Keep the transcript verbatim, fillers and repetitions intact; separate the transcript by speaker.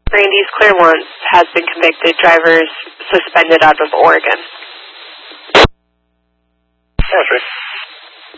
Speaker 1: Randy's clear once, has been convicted, drivers suspended out of Oregon.
Speaker 2: That's right.